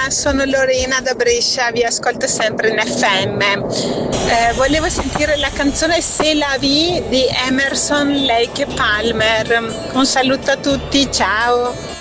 buongiorno, sono Lorena da Brescia, vi ascolto sempre in FM. Volevo sentire la canzone C'est la vie di Emerson Lake Palmer. Un saluto a tutti, ciao!